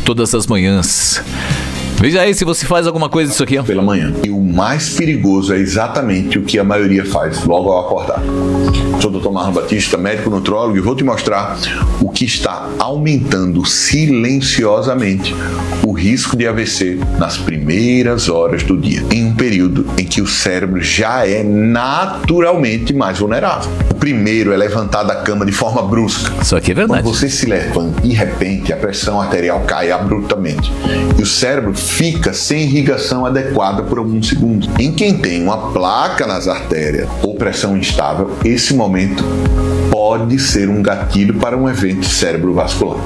todas as manhãs. Veja aí se você faz alguma coisa disso aqui, ó. Pela manhã. E o mais perigoso é exatamente o que a maioria faz logo ao acordar. Sou o Dr. Marlon Batista, médico nutrólogo, e vou te mostrar o que está aumentando silenciosamente o risco de AVC nas primeiras horas do dia, em um período em que o cérebro já é naturalmente mais vulnerável. O primeiro é levantar da cama de forma brusca. Isso aqui é verdade. Quando você se levanta, de repente, a pressão arterial cai abruptamente e o cérebro fica sem irrigação adequada por alguns segundos. Em quem tem uma placa nas artérias ou pressão instável, esse momento pode ser um gatilho para um evento cerebrovascular.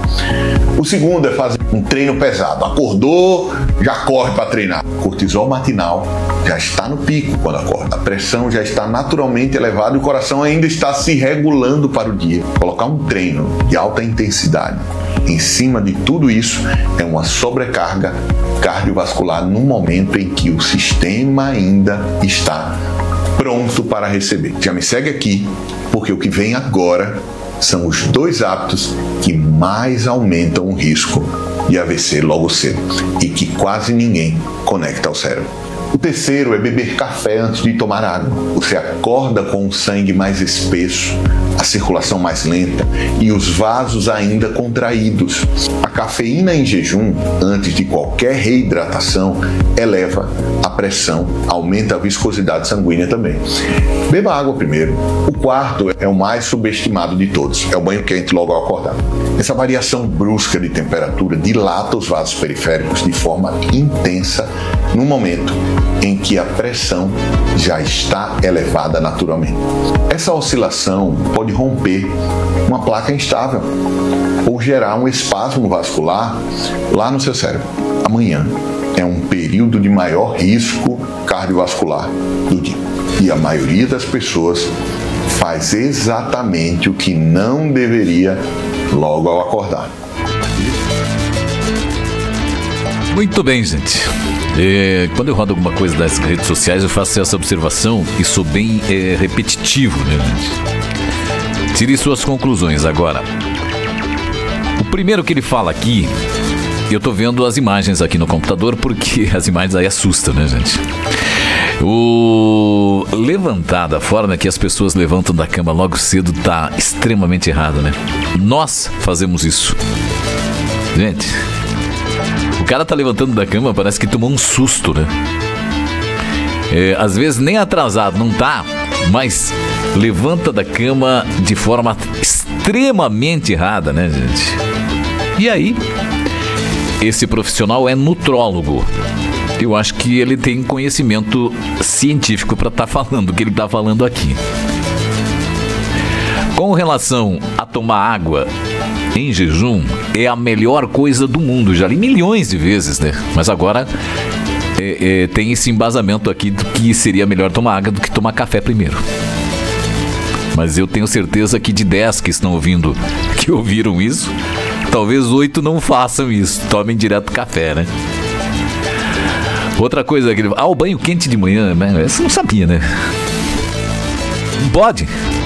O segundo é fazer um treino pesado. Acordou, já corre para treinar. O cortisol matinal já está no pico quando acorda. A pressão já está naturalmente elevada e o coração ainda está se regulando para o dia. Colocar um treino de alta intensidade em cima de tudo isso é uma sobrecarga cardiovascular no momento em que o sistema ainda está pronto para receber. Já me segue aqui, porque o que vem agora são os 2 hábitos que mais aumentam o risco de AVC logo cedo e que quase ninguém conecta ao cérebro. O terceiro é beber café antes de tomar água. Você acorda com o sangue mais espesso, a circulação mais lenta e os vasos ainda contraídos. A cafeína em jejum, antes de qualquer reidratação, eleva a pressão, aumenta a viscosidade sanguínea também. Beba água primeiro. O quarto é o mais subestimado de todos, é o banho quente logo ao acordar. Essa variação brusca de temperatura dilata os vasos periféricos de forma intensa no momento em que a pressão já está elevada naturalmente. Essa oscilação pode romper uma placa instável ou gerar um espasmo vascular lá no seu cérebro. Amanhã é um período de maior risco cardiovascular do dia. E a maioria das pessoas faz exatamente o que não deveria logo ao acordar. Muito bem, gente. Quando eu rodo alguma coisa das redes sociais, eu faço essa observação e sou bem repetitivo, né, gente? Tire suas conclusões agora. O primeiro que ele fala aqui, eu tô vendo as imagens aqui no computador, porque as imagens aí assustam, né, gente? O levantar da forma que as pessoas levantam da cama logo cedo tá extremamente errado, né? Nós fazemos isso. Gente, o cara tá levantando da cama, parece que tomou um susto, né? Às vezes nem atrasado, não tá, mas levanta da cama de forma extremamente errada, né, gente? E aí, esse profissional é nutrólogo. Eu acho que ele tem conhecimento científico para estar falando o que ele está falando aqui. Com relação a tomar água em jejum, é a melhor coisa do mundo. Já li milhões de vezes, né? Mas agora tem esse embasamento aqui do que seria melhor tomar água do que tomar café primeiro. Mas eu tenho certeza que de 10 que estão ouvindo, que ouviram isso, talvez 8 não façam isso. Tomem direto café, né? Outra coisa que ele... o banho quente de manhã, né? Você não sabia, né? Não pode.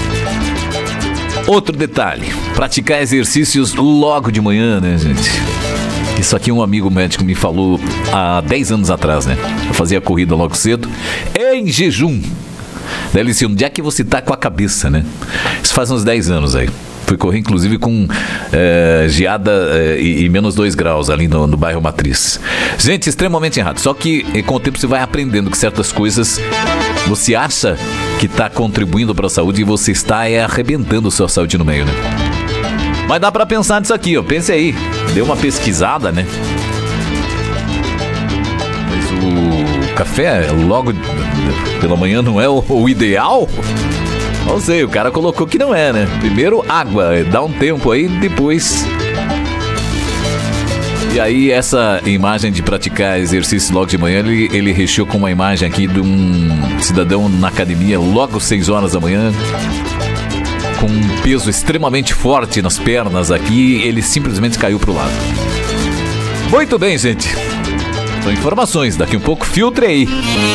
Outro detalhe, praticar exercícios logo de manhã, né, gente? Isso aqui um amigo médico me falou há 10 anos atrás, né? Eu fazia corrida logo cedo, em jejum. Daí ele disse, onde é que você tá com a cabeça, né? Isso faz uns 10 anos aí. Fui correr, inclusive, com geada e menos 2 graus ali no bairro Matriz. Gente, extremamente errado. Só que com o tempo você vai aprendendo que certas coisas você acha que está contribuindo para a saúde e você está arrebentando a sua saúde no meio, né? Mas dá para pensar nisso aqui, ó. Pense aí. Dê uma pesquisada, né? Mas o café logo pela manhã não é o ideal? Não sei, o cara colocou que não é, né? Primeiro água, dá um tempo aí, depois... E aí essa imagem de praticar exercício logo de manhã, ele recheou com uma imagem aqui de um cidadão na academia logo às 6 horas da manhã, com um peso extremamente forte nas pernas aqui, ele simplesmente caiu pro lado. Muito bem, gente. São informações, daqui um pouco filtre aí.